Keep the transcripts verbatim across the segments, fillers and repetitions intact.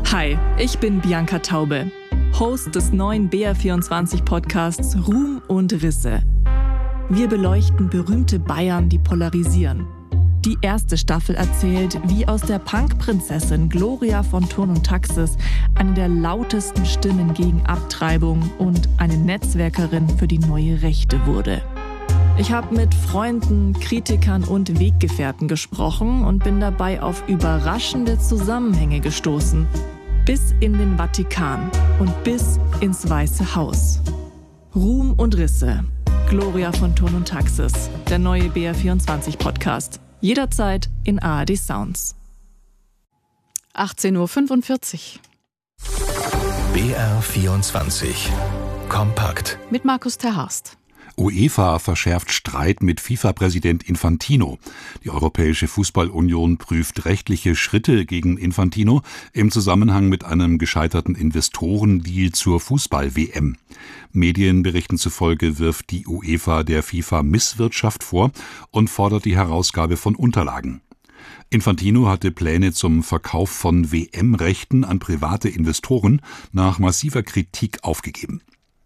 Hi, ich bin Bianca Taube, Host des neuen B R vierundzwanzig Podcasts Ruhm und Risse. Wir beleuchten berühmte Bayern, die polarisieren. Die erste Staffel erzählt, wie aus der Punk-Prinzessin Gloria von Thurn und Taxis eine der lautesten Stimmen gegen Abtreibung und eine Netzwerkerin für die neue Rechte wurde. Ich habe mit Freunden, Kritikern und Weggefährten gesprochen und bin dabei auf überraschende Zusammenhänge gestoßen. Bis in den Vatikan und bis ins Weiße Haus. Ruhm und Risse. Gloria von Thurn und Taxis. Der neue B R vierundzwanzig Podcast. Jederzeit in A R D Sounds. achtzehn Uhr fünfundvierzig. B R vierundzwanzig. Kompakt. Mit Markus Terhorst. UEFA verschärft Streit mit FIFA-Präsident Infantino. Die Europäische Fußballunion prüft rechtliche Schritte gegen Infantino im Zusammenhang mit einem gescheiterten Investorendeal zur Fußball-W M. Medienberichten zufolge wirft die UEFA der FIFA Misswirtschaft vor und fordert die Herausgabe von Unterlagen. Infantino hatte Pläne zum Verkauf von W M-Rechten an private Investoren nach massiver Kritik aufgegeben.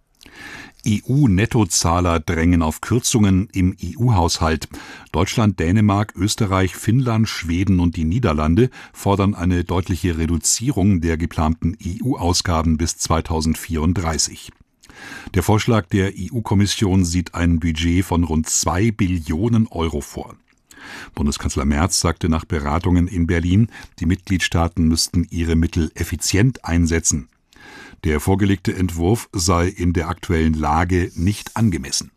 E U-Nettozahler drängen auf Kürzungen im E U-Haushalt. Deutschland, Dänemark, Österreich, Finnland, Schweden und die Niederlande fordern eine deutliche Reduzierung der geplanten E U-Ausgaben bis zweitausendvierunddreißig. Der Vorschlag der E U-Kommission sieht ein Budget von rund zwei Billionen Euro vor. Bundeskanzler Merz sagte nach Beratungen in Berlin, die Mitgliedstaaten müssten ihre Mittel effizient einsetzen. Der vorgelegte Entwurf sei in der aktuellen Lage nicht angemessen.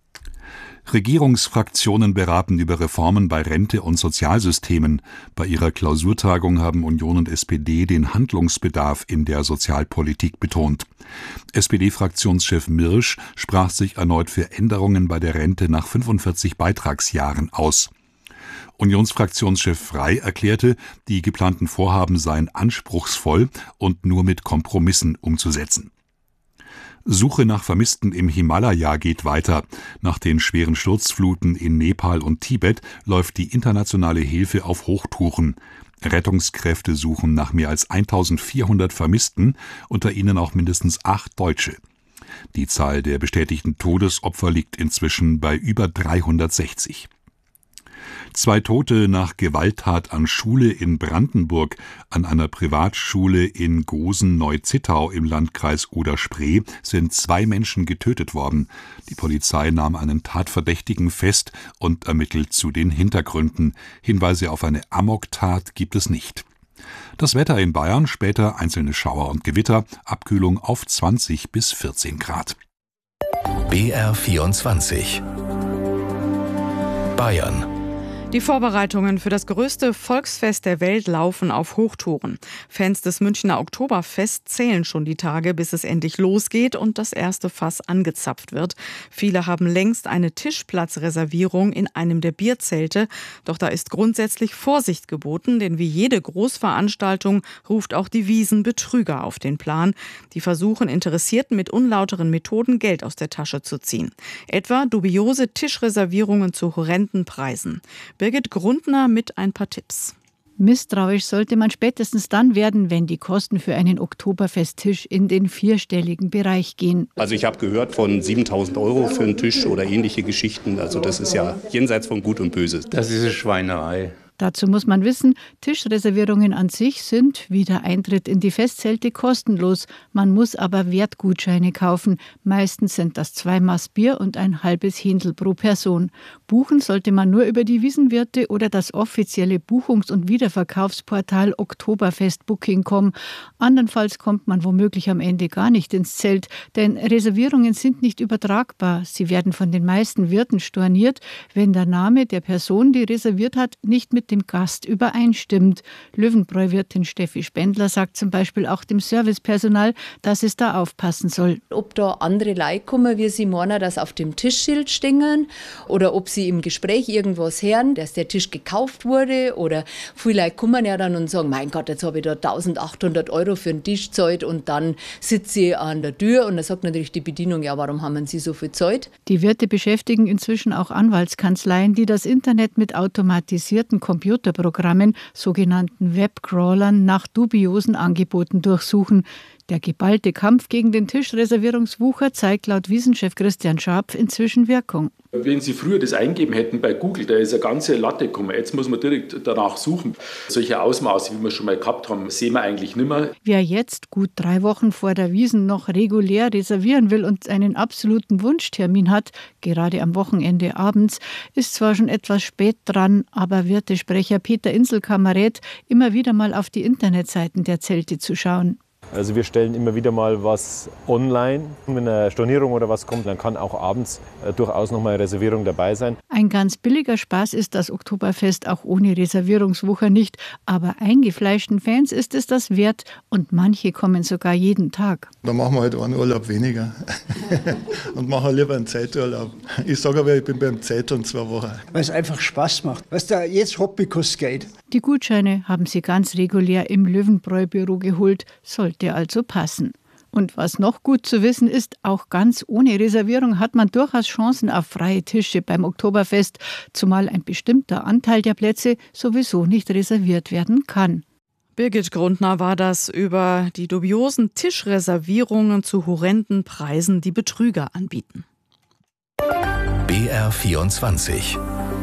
Regierungsfraktionen beraten über Reformen bei Rente und Sozialsystemen. Bei ihrer Klausurtagung haben Union und S P D den Handlungsbedarf in der Sozialpolitik betont. S P D-Fraktionschef Mirsch sprach sich erneut für Änderungen bei der Rente nach fünfundvierzig Beitragsjahren aus. Unionsfraktionschef Frey erklärte, die geplanten Vorhaben seien anspruchsvoll und nur mit Kompromissen umzusetzen. Suche nach Vermissten im Himalaya geht weiter. Nach den schweren Sturzfluten in Nepal und Tibet läuft die internationale Hilfe auf Hochtouren. Rettungskräfte suchen nach mehr als eintausendvierhundert Vermissten, unter ihnen auch mindestens acht Deutsche. Die Zahl der bestätigten Todesopfer liegt inzwischen bei über dreihundertsechzig. Zwei Tote nach Gewalttat an Schule in Brandenburg. An einer Privatschule in Gosen-Neuzittau im Landkreis Oder-Spree sind zwei Menschen getötet worden. Die Polizei nahm einen Tatverdächtigen fest und ermittelt zu den Hintergründen. Hinweise auf eine Amoktat gibt es nicht. Das Wetter in Bayern, später einzelne Schauer und Gewitter, Abkühlung auf zwanzig bis vierzehn Grad. B R vierundzwanzig. Bayern. Die Vorbereitungen für das größte Volksfest der Welt laufen auf Hochtouren. Fans des Münchner Oktoberfest zählen schon die Tage, bis es endlich losgeht und das erste Fass angezapft wird. Viele haben längst eine Tischplatzreservierung in einem der Bierzelte. Doch da ist grundsätzlich Vorsicht geboten, denn wie jede Großveranstaltung ruft auch die Wiesn Betrüger auf den Plan. Die versuchen, Interessierten mit unlauteren Methoden Geld aus der Tasche zu ziehen. Etwa dubiose Tischreservierungen zu horrenden Preisen. Birgit Grundner mit ein paar Tipps. Misstrauisch sollte man spätestens dann werden, wenn die Kosten für einen Oktoberfesttisch in den vierstelligen Bereich gehen. Also ich habe gehört von siebentausend Euro für einen Tisch oder ähnliche Geschichten. Also das ist ja jenseits von Gut und Böse. Das ist eine Schweinerei. Dazu muss man wissen, Tischreservierungen an sich sind wie der Eintritt in die Festzelte kostenlos. Man muss aber Wertgutscheine kaufen. Meistens sind das zwei Maß Bier und ein halbes Händel pro Person. Buchen sollte man nur über die Wiesenwirte oder das offizielle Buchungs- und Wiederverkaufsportal Oktoberfest Booking Punkt com. Andernfalls kommt man womöglich am Ende gar nicht ins Zelt, denn Reservierungen sind nicht übertragbar. Sie werden von den meisten Wirten storniert, wenn der Name der Person, die reserviert hat, nicht mit dem Gast übereinstimmt. Löwenbräu-Wirtin Steffi Spendler sagt zum Beispiel auch dem Servicepersonal, dass es da aufpassen soll. Ob da andere Leute kommen, wie sie meinen, dass auf dem Tischschild stehen oder ob sie im Gespräch irgendwas hören, dass der Tisch gekauft wurde oder viele Leute kommen ja dann und sagen, mein Gott, jetzt habe ich da eintausendachthundert Euro für einen Tisch gezahlt und dann sitze ich an der Tür und dann sagt natürlich die Bedienung, ja, warum haben Sie so viel gezahlt? Die Wirte beschäftigen inzwischen auch Anwaltskanzleien, die das Internet mit automatisierten Computern Computerprogrammen, sogenannten Webcrawlern, nach dubiosen Angeboten durchsuchen. Der geballte Kampf gegen den Tischreservierungswucher zeigt laut Wiesenchef Christian Scharpf inzwischen Wirkung. Wenn Sie früher das eingeben hätten bei Google, da ist eine ganze Latte gekommen. Jetzt muss man direkt danach suchen. Solche Ausmaße, wie wir schon mal gehabt haben, sehen wir eigentlich nicht mehr. Wer jetzt, gut drei Wochen vor der Wiesn, noch regulär reservieren will und einen absoluten Wunschtermin hat, gerade am Wochenende abends, ist zwar schon etwas spät dran, aber Wirtesprecher Peter Inselkammer rät, immer wieder mal auf die Internetseiten der Zelte zu schauen. Also wir stellen immer wieder mal was online. Wenn eine Stornierung oder was kommt, dann kann auch abends äh, durchaus noch mal eine Reservierung dabei sein. Ein ganz billiger Spaß ist das Oktoberfest auch ohne Reservierungswucher nicht. Aber eingefleischten Fans ist es das wert und manche kommen sogar jeden Tag. Da machen wir halt einen Urlaub weniger und machen lieber einen Zeiturlaub. Ich sage aber, ich bin beim Zeiturlaub zwei Wochen. Weil es einfach Spaß macht. Was da jetzt Hobbykuss geht. Die Gutscheine haben sie ganz regulär im Löwenbräu-Büro geholt, sollte also passen. Und was noch gut zu wissen ist, auch ganz ohne Reservierung hat man durchaus Chancen auf freie Tische beim Oktoberfest, zumal ein bestimmter Anteil der Plätze sowieso nicht reserviert werden kann. Birgit Grundner war das über die dubiosen Tischreservierungen zu horrenden Preisen, die Betrüger anbieten. B R vierundzwanzig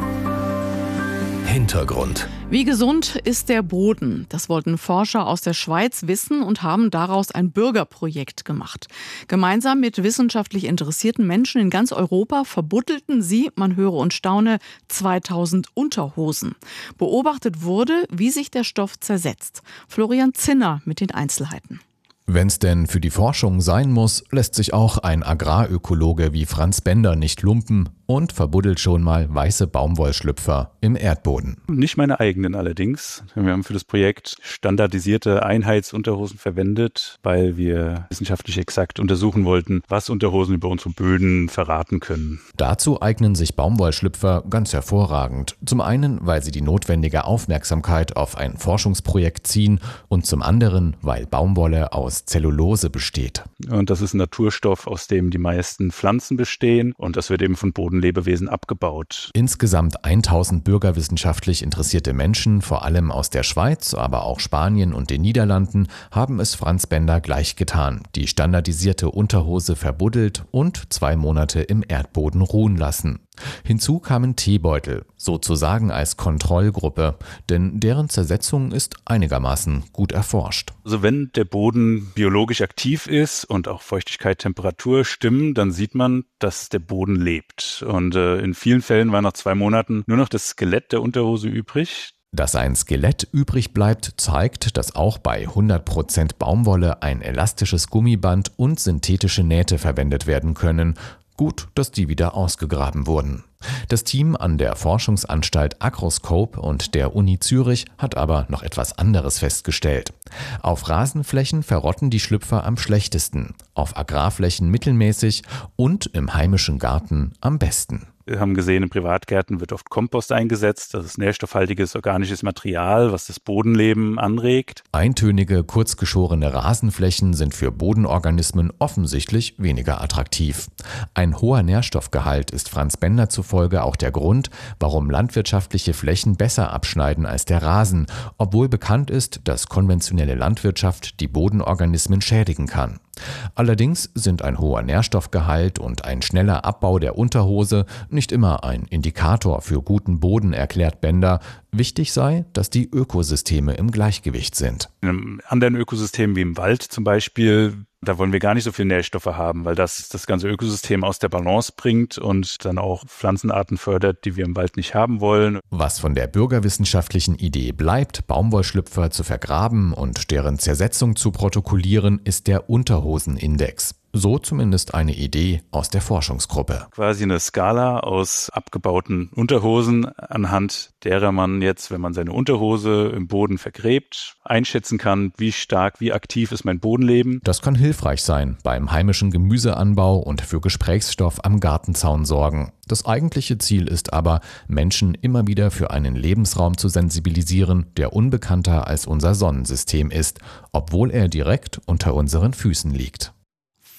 Hintergrund. Wie gesund ist der Boden? Das wollten Forscher aus der Schweiz wissen und haben daraus ein Bürgerprojekt gemacht. Gemeinsam mit wissenschaftlich interessierten Menschen in ganz Europa verbuddelten sie, man höre und staune, zweitausend Unterhosen. Beobachtet wurde, wie sich der Stoff zersetzt. Florian Zinner mit den Einzelheiten. Wenn's denn für die Forschung sein muss, lässt sich auch ein Agrarökologe wie Franz Bender nicht lumpen und verbuddelt schon mal weiße Baumwollschlüpfer im Erdboden. Nicht meine eigenen allerdings. Wir haben für das Projekt standardisierte Einheitsunterhosen verwendet, weil wir wissenschaftlich exakt untersuchen wollten, was Unterhosen über unsere Böden verraten können. Dazu eignen sich Baumwollschlüpfer ganz hervorragend. Zum einen, weil sie die notwendige Aufmerksamkeit auf ein Forschungsprojekt ziehen und zum anderen, weil Baumwolle aus Zellulose besteht. Und das ist ein Naturstoff, aus dem die meisten Pflanzen bestehen und das wird eben von Bodenlebewesen abgebaut. Insgesamt tausend bürgerwissenschaftlich interessierte Menschen, vor allem aus der Schweiz, aber auch Spanien und den Niederlanden, haben es Franz Bender gleich getan, die standardisierte Unterhose verbuddelt und zwei Monate im Erdboden ruhen lassen. Hinzu kamen Teebeutel, sozusagen als Kontrollgruppe, denn deren Zersetzung ist einigermaßen gut erforscht. Also wenn der Boden biologisch aktiv ist und auch Feuchtigkeit, Temperatur stimmen, dann sieht man, dass der Boden lebt. Und äh, in vielen Fällen war nach zwei Monaten nur noch das Skelett der Unterhose übrig. Dass ein Skelett übrig bleibt, zeigt, dass auch bei hundert Prozent Baumwolle ein elastisches Gummiband und synthetische Nähte verwendet werden können. Gut, dass die wieder ausgegraben wurden. Das Team an der Forschungsanstalt Agroscope und der Uni Zürich hat aber noch etwas anderes festgestellt. Auf Rasenflächen verrotten die Schlüpfer am schlechtesten, auf Agrarflächen mittelmäßig und im heimischen Garten am besten. Wir haben gesehen, in Privatgärten wird oft Kompost eingesetzt. Das ist nährstoffhaltiges organisches Material, was das Bodenleben anregt. Eintönige, kurzgeschorene Rasenflächen sind für Bodenorganismen offensichtlich weniger attraktiv. Ein hoher Nährstoffgehalt ist Franz Bender zufolge auch der Grund, warum landwirtschaftliche Flächen besser abschneiden als der Rasen, obwohl bekannt ist, dass konventionelle Landwirtschaft die Bodenorganismen schädigen kann. Allerdings sind ein hoher Nährstoffgehalt und ein schneller Abbau der Unterhose nicht immer ein Indikator für guten Boden, erklärt Bender. Wichtig sei, dass die Ökosysteme im Gleichgewicht sind. In einem anderen Ökosystem wie im Wald zum Beispiel, da wollen wir gar nicht so viele Nährstoffe haben, weil das das ganze Ökosystem aus der Balance bringt und dann auch Pflanzenarten fördert, die wir im Wald nicht haben wollen. Was von der bürgerwissenschaftlichen Idee bleibt, Baumwollschlüpfer zu vergraben und deren Zersetzung zu protokollieren, ist der Unterhosenindex. So zumindest eine Idee aus der Forschungsgruppe. Quasi eine Skala aus abgebauten Unterhosen, anhand derer man jetzt, wenn man seine Unterhose im Boden vergräbt, einschätzen kann, wie stark, wie aktiv ist mein Bodenleben. Das kann hilfreich sein beim heimischen Gemüseanbau und für Gesprächsstoff am Gartenzaun sorgen. Das eigentliche Ziel ist aber, Menschen immer wieder für einen Lebensraum zu sensibilisieren, der unbekannter als unser Sonnensystem ist, obwohl er direkt unter unseren Füßen liegt.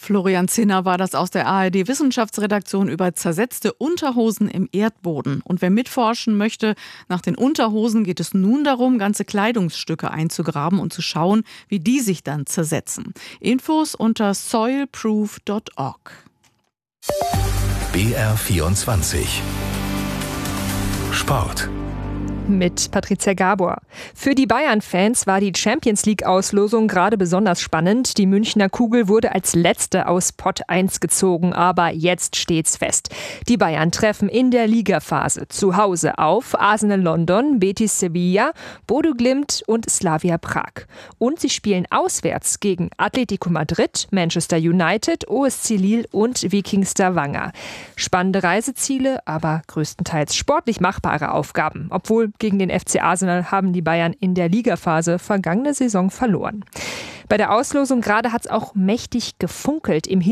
Florian Zinner war das aus der A R D-Wissenschaftsredaktion über zersetzte Unterhosen im Erdboden. Und wer mitforschen möchte, nach den Unterhosen geht es nun darum, ganze Kleidungsstücke einzugraben und zu schauen, wie die sich dann zersetzen. Infos unter soilproof punkt org. B R vierundzwanzig Sport. Mit Patricia Gabor. Für die Bayern-Fans war die Champions-League-Auslosung gerade besonders spannend. Die Münchner Kugel wurde als letzte aus Pot eins gezogen, aber jetzt steht's fest. Die Bayern treffen in der Ligaphase zu Hause auf Arsenal London, Betis Sevilla, Bodo Glimt und Slavia Prag. Und sie spielen auswärts gegen Atletico Madrid, Manchester United, O S C Lille und Viking Stavanger. Spannende Reiseziele, aber größtenteils sportlich machbare Aufgaben, obwohl gegen den F C Arsenal haben die Bayern in der Ligaphase vergangene Saison verloren. Bei der Auslosung gerade hat es auch mächtig gefunkelt im